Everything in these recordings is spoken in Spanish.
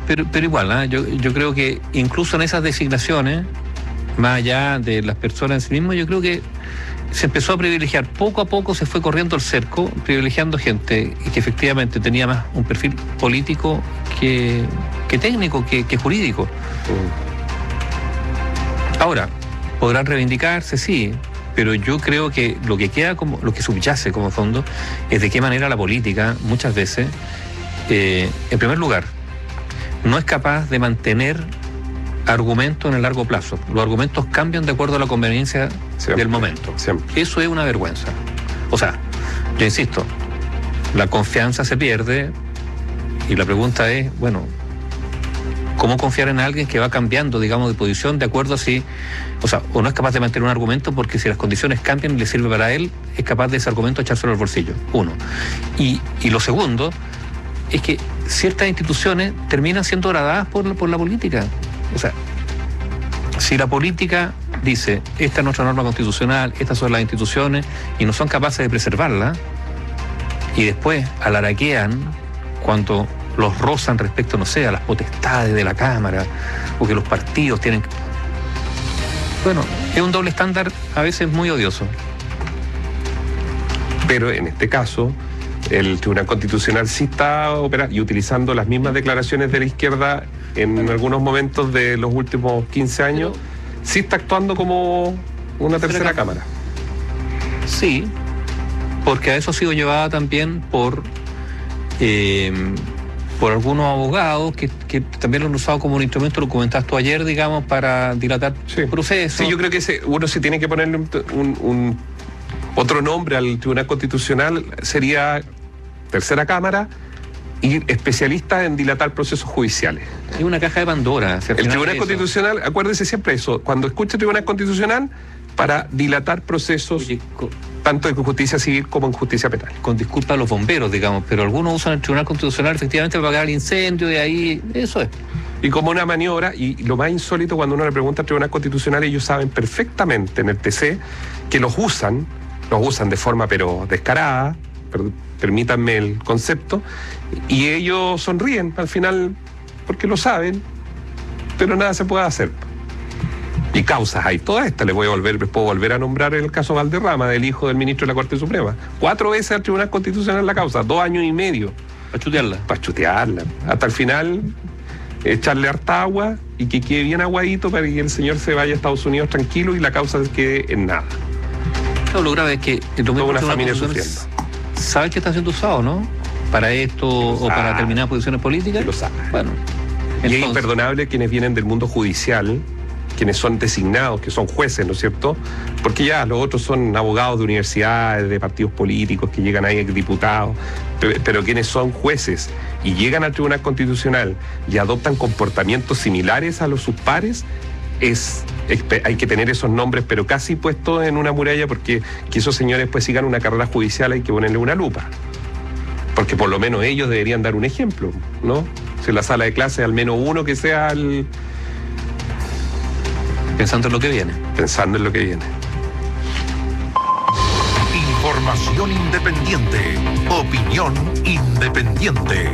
pero igual, ¿eh? Yo creo que incluso en esas designaciones, más allá de las personas en sí mismas, yo creo que se empezó a privilegiar. Poco a poco se fue corriendo el cerco, privilegiando gente que efectivamente tenía más un perfil político que técnico, que jurídico. Ahora, podrán reivindicarse, sí, pero yo creo que lo que queda como, lo que subyace como fondo, es de qué manera la política, muchas veces, en primer lugar, no es capaz de mantener argumentos en el largo plazo. Los argumentos cambian de acuerdo a la conveniencia del momento. Siempre. Eso es una vergüenza. O sea, yo insisto, la confianza se pierde y la pregunta es, bueno, ¿cómo confiar en alguien que va cambiando, digamos, de posición de acuerdo a si, o sea, o no es capaz de mantener un argumento porque si las condiciones cambian y le sirve para él, es capaz de ese argumento echárselo al bolsillo? Uno. Y lo segundo es que ciertas instituciones terminan siendo horadadas por la política. O sea, si la política dice, esta es nuestra norma constitucional, estas son las instituciones, y no son capaces de preservarla, y después alaraquean cuando los rozan respecto, no sé, a las potestades de la Cámara, o que los partidos tienen... Bueno, es un doble estándar a veces muy odioso. Pero en este caso, el Tribunal Constitucional sí está operando y utilizando las mismas declaraciones de la izquierda en algunos momentos de los últimos 15 años, sí está actuando como una tercera cámara. Sí, porque a eso ha sido llevada también por algunos abogados que también lo han usado como un instrumento, lo comentaste tú ayer, digamos, para dilatar procesos. Sí, yo creo que uno sí tiene que ponerle un otro nombre al Tribunal Constitucional, sería tercera cámara y especialista en dilatar procesos judiciales. Es una caja de Pandora. El Tribunal Constitucional, acuérdese siempre eso, cuando escuche Tribunal Constitucional, para dilatar procesos, tanto en justicia civil como en justicia penal. Con disculpa a los bomberos, digamos, pero algunos usan el Tribunal Constitucional efectivamente para apagar el incendio, de ahí, eso es. Y como una maniobra, y lo más insólito, cuando uno le pregunta al Tribunal Constitucional, ellos saben perfectamente en el TC que los usan de forma pero descarada, permítanme el concepto, y ellos sonríen al final porque lo saben, pero nada se puede hacer. Y causas hay todas estas, les puedo volver a nombrar el caso Valderrama, del hijo del ministro de la Corte Suprema. 4 veces al Tribunal Constitucional la causa, 2 años y medio. Para chutearla. Hasta el final, echarle harta agua y que quede bien aguadito para que el señor se vaya a Estados Unidos tranquilo y la causa quede en nada. No, lo grave es que toda una familia sufriendo. ¿Sabes que está siendo usado, no? Para esto o para determinadas posiciones políticas. Lo sabe. Bueno. Y es imperdonable quienes vienen del mundo judicial, quienes son designados, que son jueces, ¿no es cierto? Porque ya los otros son abogados de universidades, de partidos políticos, que llegan ahí diputados, pero quienes son jueces y llegan al Tribunal Constitucional y adoptan comportamientos similares a los sus pares, hay que tener esos nombres, pero casi puestos en una muralla, porque que esos señores pues sigan una carrera judicial hay que ponerle una lupa. Porque por lo menos ellos deberían dar un ejemplo, ¿no? Si en la sala de clase al menos uno que sea el... Pensando en lo que viene. Pensando en lo que viene. Información independiente. Opinión independiente.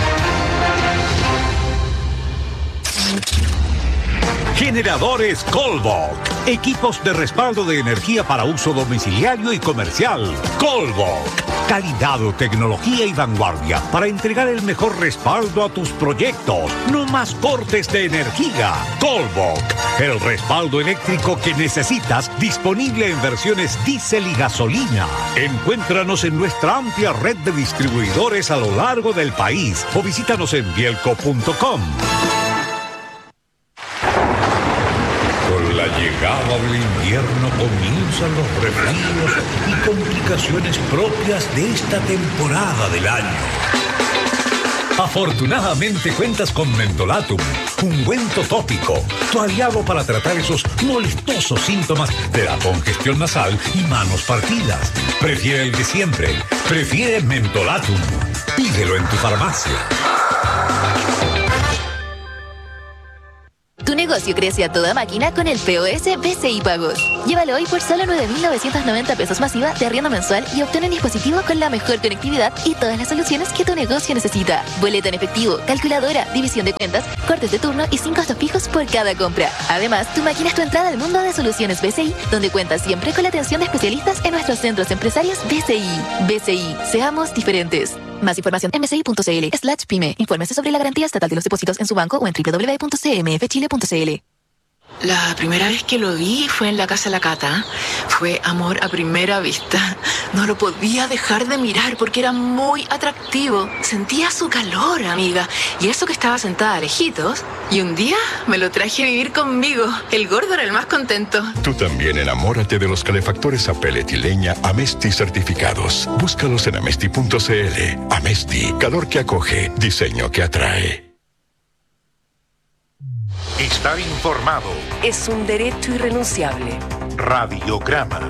Generadores Colbach. Equipos de respaldo de energía para uso domiciliario y comercial. Colbach. Calidad, tecnología y vanguardia para entregar el mejor respaldo a tus proyectos. No más cortes de energía. Colbach. El respaldo eléctrico que necesitas, disponible en versiones diésel y gasolina. Encuéntranos en nuestra amplia red de distribuidores a lo largo del país o visítanos en bielco.com. Llegada del invierno comienzan los resfríos y complicaciones propias de esta temporada del año. Afortunadamente cuentas con Mentolatum, ungüento tópico, tu aliado para tratar esos molestosos síntomas de la congestión nasal y manos partidas. Prefiere el de siempre, prefiere Mentolatum. Pídelo en tu farmacia. Tu negocio negocio crece a toda máquina con el POS BCI Pagos. Llévalo hoy por solo 9.990 pesos masiva de arriendo mensual y obtén un dispositivo con la mejor conectividad y todas las soluciones que tu negocio necesita. Boleta en efectivo, calculadora, división de cuentas, cortes de turno y sin costos fijos por cada compra. Además, tu máquina es tu entrada al mundo de soluciones BCI, donde cuentas siempre con la atención de especialistas en nuestros centros empresarios BCI. BCI, seamos diferentes. Más información en bci.cl/pyme. Infórmese sobre la garantía estatal de los depósitos en su banco o en www.cmfchile.cl. La primera vez que lo vi fue en la casa de la Cata. Fue amor a primera vista. No lo podía dejar de mirar porque era muy atractivo. Sentía su calor, amiga. Y eso que estaba sentada lejitos. Y un día me lo traje a vivir conmigo. El gordo era el más contento. Tú también enamórate de los calefactores a pellet y leña Amesti certificados. Búscalos en amesti.cl. Amesti, calor que acoge, diseño que atrae. Estar informado. Es un derecho irrenunciable. Radiograma.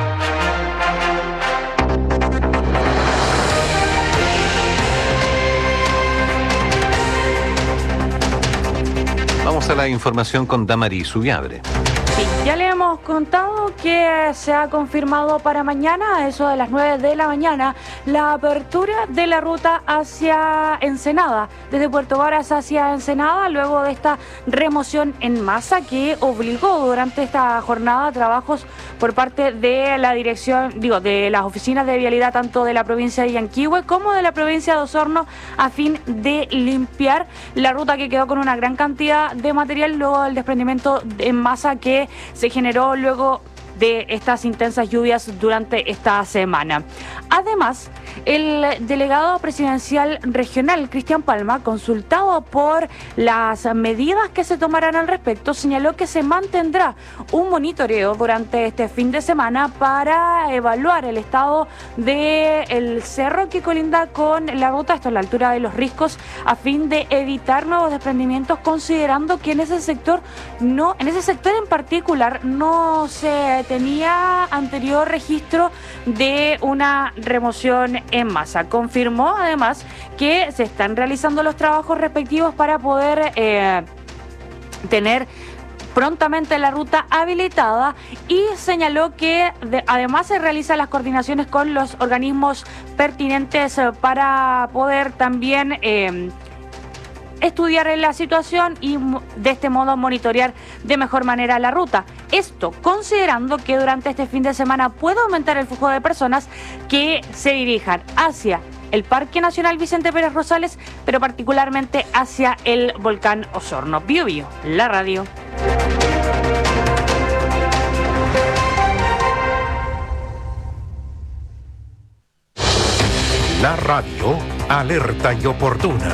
Vamos a la información con Damari Subiabre. Sí, ya le hemos contado que se ha confirmado para mañana, a eso de las 9 de la mañana, la apertura de la ruta hacia Ensenada, desde Puerto Varas hacia Ensenada, luego de esta remoción en masa que obligó durante esta jornada trabajos por parte de la dirección, de las oficinas de vialidad tanto de la provincia de Yanquihue como de la provincia de Osorno a fin de limpiar la ruta que quedó con una gran cantidad de material luego del desprendimiento en masa que se generó luego de estas intensas lluvias durante esta semana. Además, el delegado presidencial regional, Cristian Palma, consultado por las medidas que se tomarán al respecto, señaló que se mantendrá un monitoreo durante este fin de semana para evaluar el estado del cerro que colinda con la ruta, esto a la altura de Los Riscos, a fin de evitar nuevos desprendimientos, considerando que en ese sector en particular no se tenía anterior registro de una remoción en masa. Confirmó además que se están realizando los trabajos respectivos para poder tener prontamente la ruta habilitada y señaló que además se realizan las coordinaciones con los organismos pertinentes para poder también estudiar la situación y de este modo monitorear de mejor manera la ruta. Esto considerando que durante este fin de semana puede aumentar el flujo de personas que se dirijan hacia el Parque Nacional Vicente Pérez Rosales, pero particularmente hacia el volcán Osorno. Bio Bio, la radio. La radio alerta y oportuna.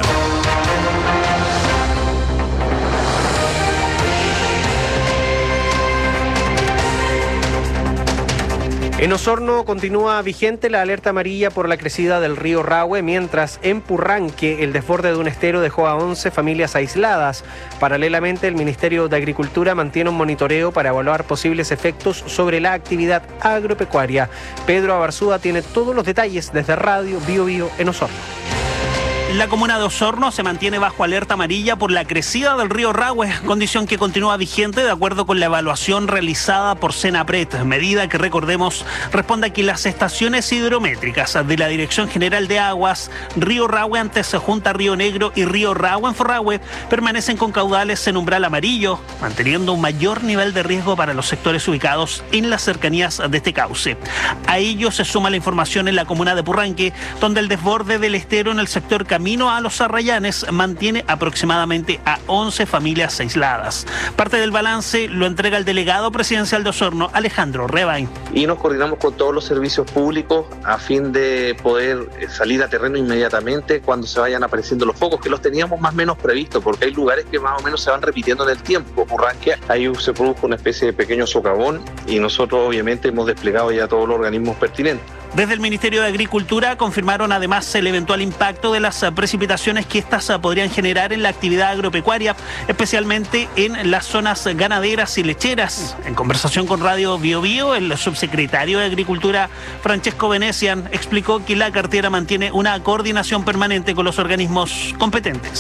En Osorno continúa vigente la alerta amarilla por la crecida del río Rahue, mientras en Purranque el desborde de un estero dejó a 11 familias aisladas. Paralelamente, el Ministerio de Agricultura mantiene un monitoreo para evaluar posibles efectos sobre la actividad agropecuaria. Pedro Abarzúa tiene todos los detalles desde Radio Bio Bio en Osorno. La comuna de Osorno se mantiene bajo alerta amarilla por la crecida del río Rahue, condición que continúa vigente de acuerdo con la evaluación realizada por Senapred, medida que, recordemos, responde a que las estaciones hidrométricas de la Dirección General de Aguas, Río Rahue antes Junta Río Negro y Río Rahue en Forrahue permanecen con caudales en umbral amarillo, manteniendo un mayor nivel de riesgo para los sectores ubicados en las cercanías de este cauce. A ello se suma la información en la comuna de Purranque, donde el desborde del estero en el sector Camino a los Arrayanes mantiene aproximadamente a 11 familias aisladas. Parte del balance lo entrega el delegado presidencial de Osorno, Alejandro Rebain. Y nos coordinamos con todos los servicios públicos a fin de poder salir a terreno inmediatamente cuando se vayan apareciendo los focos, que los teníamos más o menos previstos, porque hay lugares que más o menos se van repitiendo en el tiempo. Purranque, ahí se produjo una especie de pequeño socavón y nosotros obviamente hemos desplegado ya todos los organismos pertinentes. Desde el Ministerio de Agricultura confirmaron además el eventual impacto de las precipitaciones que estas podrían generar en la actividad agropecuaria, especialmente en las zonas ganaderas y lecheras. En conversación con Radio Bio Bio, el subsecretario de Agricultura, Francesco Venecian, explicó que la cartera mantiene una coordinación permanente con los organismos competentes.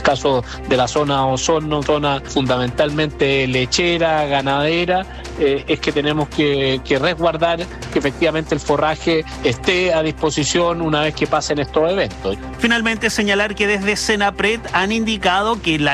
caso de la zona Osorno, zona fundamentalmente lechera, ganadera, es que tenemos que resguardar que efectivamente el forraje esté a disposición una vez que pasen estos eventos. Finalmente, señalar que desde Senapred han indicado que la